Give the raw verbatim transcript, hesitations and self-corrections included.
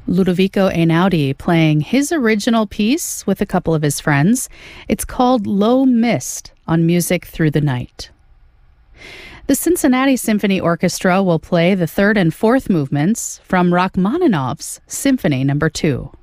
Ludovico Einaudi playing his original piece with a couple of his friends. It's called Low Mist on Music Through the Night. The Cincinnati Symphony Orchestra will play the third and fourth movements from Rachmaninoff's Symphony Number Two.